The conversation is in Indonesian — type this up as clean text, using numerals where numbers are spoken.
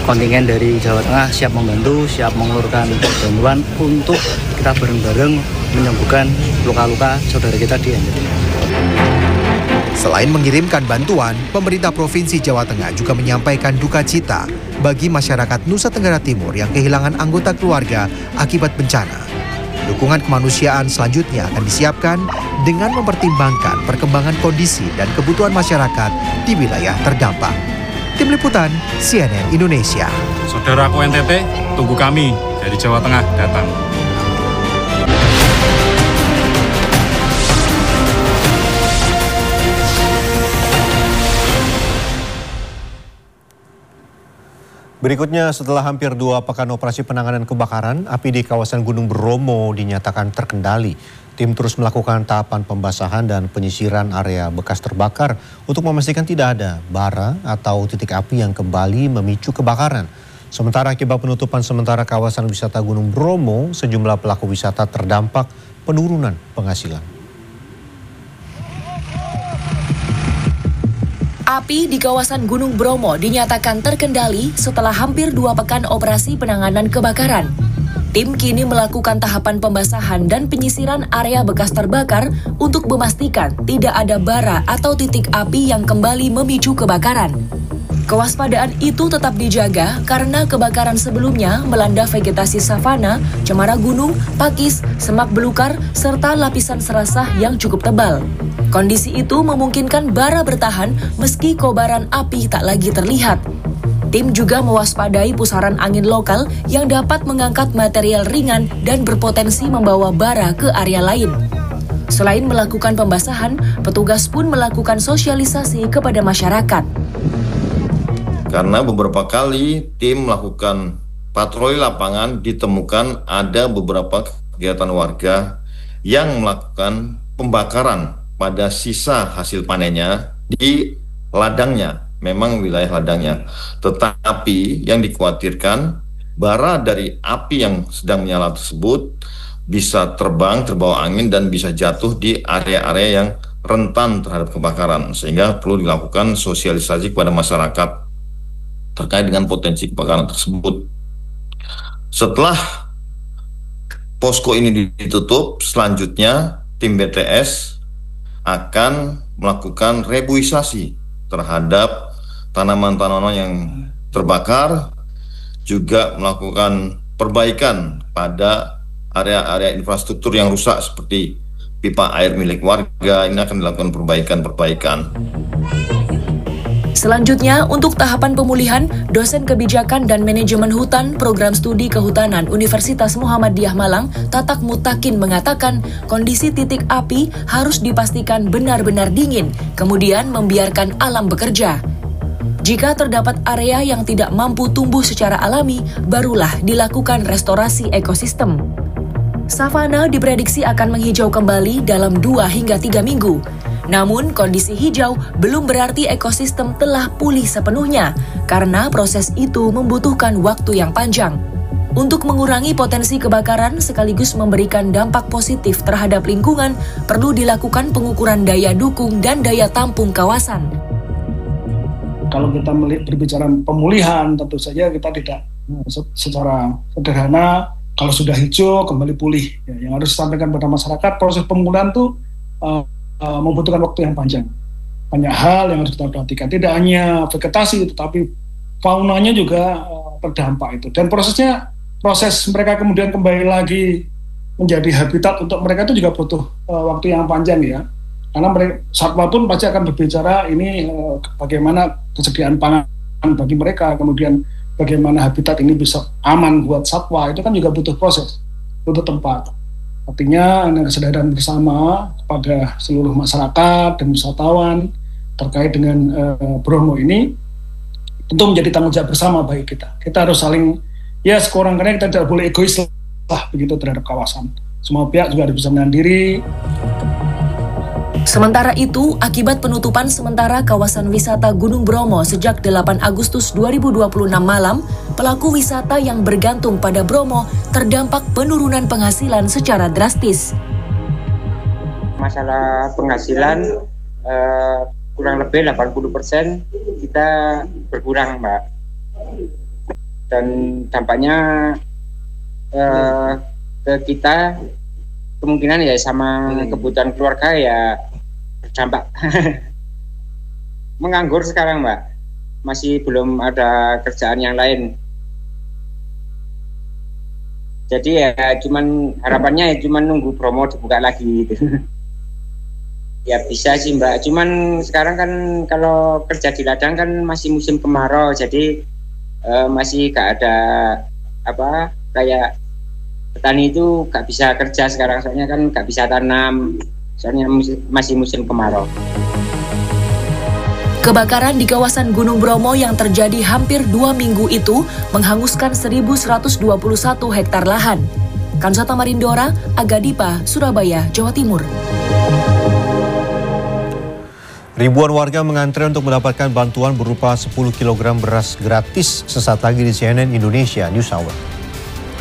kontingen dari Jawa Tengah siap membantu, siap mengeluarkan bantuan untuk kita bareng-bareng menyembuhkan luka-luka saudara kita di NTT. Selain mengirimkan bantuan, pemerintah Provinsi Jawa Tengah juga menyampaikan duka cita bagi masyarakat Nusa Tenggara Timur yang kehilangan anggota keluarga akibat bencana. Dukungan kemanusiaan selanjutnya akan disiapkan dengan mempertimbangkan perkembangan kondisi dan kebutuhan masyarakat di wilayah terdampak. Tim Liputan CNN Indonesia. Saudaraku NTT, tunggu kami dari Jawa Tengah datang. Berikutnya, setelah hampir 2 pekan operasi penanganan kebakaran, api di kawasan Gunung Bromo dinyatakan terkendali. Tim terus melakukan tahapan pembasahan dan penyisiran area bekas terbakar untuk memastikan tidak ada bara atau titik api yang kembali memicu kebakaran. Sementara akibat penutupan sementara kawasan wisata Gunung Bromo, sejumlah pelaku wisata terdampak penurunan penghasilan. Api di kawasan Gunung Bromo dinyatakan terkendali setelah hampir 2 pekan operasi penanganan kebakaran. Tim kini melakukan tahapan pembasahan dan penyisiran area bekas terbakar untuk memastikan tidak ada bara atau titik api yang kembali memicu kebakaran. Kewaspadaan itu tetap dijaga karena kebakaran sebelumnya melanda vegetasi savana, cemara gunung, pakis, semak belukar, serta lapisan serasah yang cukup tebal. Kondisi itu memungkinkan bara bertahan meski kobaran api tak lagi terlihat. Tim juga mewaspadai pusaran angin lokal yang dapat mengangkat material ringan dan berpotensi membawa bara ke area lain. Selain melakukan pembasahan, petugas pun melakukan sosialisasi kepada masyarakat. Karena beberapa kali tim melakukan patroli lapangan, ditemukan ada beberapa kegiatan warga yang melakukan pembakaran pada sisa hasil panennya di ladangnya, memang wilayah ladangnya. Tetapi yang dikhawatirkan bara dari api yang sedang menyala tersebut bisa terbang, terbawa angin dan bisa jatuh di area-area yang rentan terhadap kebakaran, sehingga perlu dilakukan sosialisasi kepada masyarakat terkait dengan potensi kebakaran tersebut. Setelah posko ini ditutup, selanjutnya tim BTS akan melakukan rebuisasi terhadap tanaman-tanaman yang terbakar, juga melakukan perbaikan pada area-area infrastruktur yang rusak seperti pipa air milik warga. Ini akan dilakukan perbaikan-perbaikan. Selanjutnya, untuk tahapan pemulihan, dosen kebijakan dan manajemen hutan Program Studi Kehutanan Universitas Muhammadiyah Malang, Tatak Mutakin mengatakan kondisi titik api harus dipastikan benar-benar dingin, kemudian membiarkan alam bekerja. Jika terdapat area yang tidak mampu tumbuh secara alami, barulah dilakukan restorasi ekosistem. Savana diprediksi akan menghijau kembali dalam 2 hingga 3 minggu. Namun, kondisi hijau belum berarti ekosistem telah pulih sepenuhnya, karena proses itu membutuhkan waktu yang panjang. Untuk mengurangi potensi kebakaran sekaligus memberikan dampak positif terhadap lingkungan, perlu dilakukan pengukuran daya dukung dan daya tampung kawasan. Kalau kita berbicara pemulihan, tentu saja kita tidak secara sederhana, kalau sudah hijau kembali pulih. Yang harus disampaikan pada masyarakat, proses pemulihan itu membutuhkan waktu yang panjang. Banyak hal yang harus kita perhatikan. Tidak hanya vegetasi, tetapi faunanya juga terdampak itu. Dan proses mereka kemudian kembali lagi menjadi habitat untuk mereka itu juga butuh waktu yang panjang ya. Karena satwa pun pasti akan berbicara ini bagaimana kesediaan pangan bagi mereka, kemudian bagaimana habitat ini bisa aman buat satwa, itu kan juga butuh proses, butuh tempat. Artinya ada kesadaran bersama kepada seluruh masyarakat dan wisatawan terkait dengan Bromo ini tentu menjadi tanggung jawab bersama bagi kita. Kita harus saling, ya sekurang-kurangnya kita tidak boleh egois lah begitu terhadap kawasan. Semua pihak juga harus bisa menahan diri. Sementara itu, akibat penutupan sementara kawasan wisata Gunung Bromo sejak 8 Agustus 2026 malam, pelaku wisata yang bergantung pada Bromo terdampak penurunan penghasilan secara drastis. Masalah penghasilan kurang lebih 80% kita berkurang, Mbak. dan dampaknya ke kita kemungkinan ya sama kebutuhan keluarga ya berdampak. Menganggur sekarang, Mbak, masih belum ada kerjaan yang lain. Jadi ya cuman harapannya ya cuman nunggu Bromo dibuka lagi gitu. Ya bisa sih, Mbak, cuman sekarang kan kalau kerja di ladang kan masih musim kemarau, jadi masih gak ada apa kayak petani itu gak bisa kerja sekarang, soalnya kan gak bisa tanam, soalnya masih musim kemarau. Kebakaran di kawasan Gunung Bromo yang terjadi hampir 2 minggu itu menghanguskan 1.121 hektar lahan. Kansa Tamarindora, Agadipa, Surabaya, Jawa Timur. Ribuan warga mengantri untuk mendapatkan bantuan berupa 10 kg beras gratis sesaat lagi di CNN Indonesia News Hour.